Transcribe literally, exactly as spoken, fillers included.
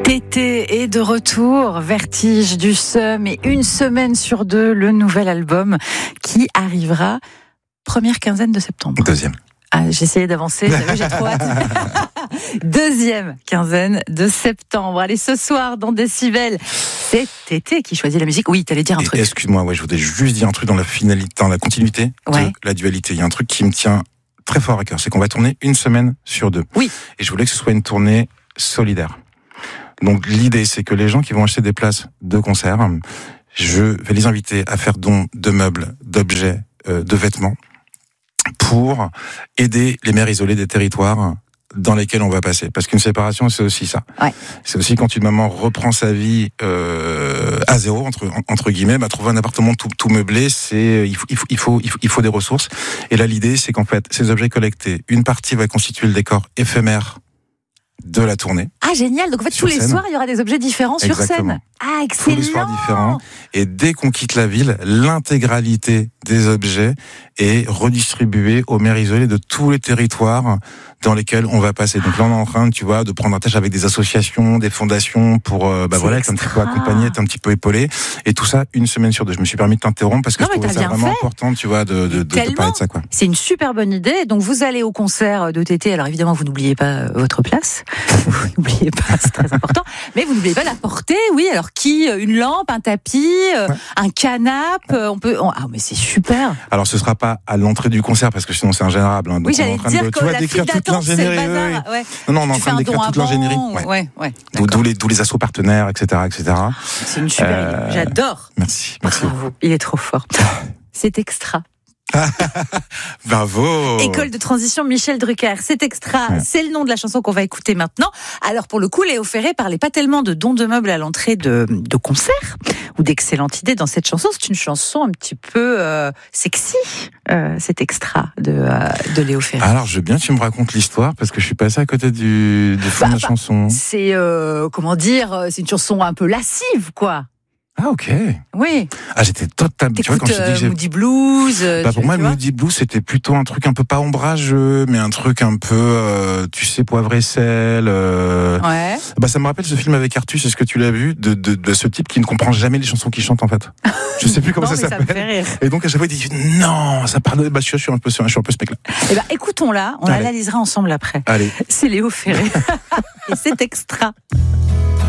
Tété est de retour, Vertige du Seum et une semaine sur deux, le nouvel album qui arrivera première quinzaine de septembre. Deuxième. Ah, j'ai essayé d'avancer, vous savez, j'ai trop hâte. Deuxième quinzaine de septembre. Allez, ce soir dans Décibel, c'est Tété qui choisit la musique. Oui, t'allais dire un truc. Et excuse-moi, ouais, je voudrais juste dire un truc dans la finalité, dans la continuité ouais. de la dualité. Il y a un truc qui me tient très fort à cœur, c'est qu'on va tourner une semaine sur deux. Oui. Et je voulais que ce soit une tournée solidaire. Donc l'idée, c'est que les gens qui vont acheter des places de concert, je vais les inviter à faire don de meubles, d'objets, euh, de vêtements, pour aider les mères isolées des territoires dans lesquels on va passer. Parce qu'une séparation, c'est aussi ça. Ouais. C'est aussi quand une maman reprend sa vie euh, à zéro, entre, entre guillemets, bah, trouver un appartement tout, tout meublé, c'est il faut, il, faut, il, faut, il, faut, il faut des ressources. Et là, l'idée, c'est qu'en fait, ces objets collectés, une partie va constituer le décor éphémère de la tournée. Ah, génial. Donc en fait, tous les scène. soirs, il y aura des objets différents Exactement. sur scène. Ah, excellent. Tous les soirs différents. Et dès qu'on quitte la ville, l'intégralité des objets est redistribuée aux mères isolées de tous les territoires dans lesquels on va passer. Donc là, on est en train, tu vois, de prendre un tâche avec des associations, des fondations pour, euh, bah voilà, être un petit peu accompagné, être un petit peu épaulé. Et tout ça, une semaine sur deux. Je me suis permis de t'interrompre parce que non, je trouvais ça vraiment fait. important, tu vois, de, de, de, de parler de ça, quoi. C'est une super bonne idée. Donc, vous allez au concert de Tété. Alors, évidemment, vous n'oubliez pas votre place. Vous n'oubliez pas, c'est très important. Mais vous n'oubliez pas d'apporter, oui, alors qui? Une lampe, un tapis, euh, ouais. un canapé, ouais. on peut, on... ah, mais c'est super. Alors, ce sera pas à l'entrée du concert parce que sinon c'est ingérable, hein. Donc, oui, j'allais on est en train dire de, que tu vois, la d'écrire file toute d'attente, c'est le bazar. Ouais. Non, non, on est en train d'écrire toute l'ingénierie. Ouais, ouais, ouais d'où, d'où les, d'où les assos partenaires, et cetera, et cetera. C'est une super euh... idée. J'adore. Merci, merci. Bravo. Il est trop fort. C'est extra. Bravo. École de transition Michel Drucker, c'est extra, ouais. C'est le nom de la chanson qu'on va écouter maintenant. Alors pour le coup, Léo Ferré parlait pas tellement de dons de meubles à l'entrée de, de concerts ou d'excellentes idées dans cette chanson. C'est une chanson un petit peu euh, sexy, euh, cet extra de, euh, de Léo Ferré. Alors je veux bien que tu me racontes l'histoire parce que je suis passé à côté du, du fond bah, de la bah, chanson. C'est euh, comment dire, c'est une chanson un peu lascive, quoi. Ah ok. Oui. Ah j'étais totalement. Tu vois quand je te dis que j'ai... Moody Blues. Bah pour moi Moody Blues c'était plutôt un truc un peu pas ombrageux, mais un truc un peu, euh, tu sais, poivre et sel. Euh... Ouais. Bah ça me rappelle ce film avec Artus, est-ce que tu l'as vu, de, de, de ce type qui ne comprend jamais les chansons qu'il chante en fait. Je sais plus comment non, ça mais s'appelle. Ça me fait rire. Et donc à chaque fois il dit non, ça parle. Bah je suis un peu, je suis un peu ce mec-là. Eh ben écoutons-la, on l'analysera ensemble après. Allez. C'est Léo Ferré et c'est extra.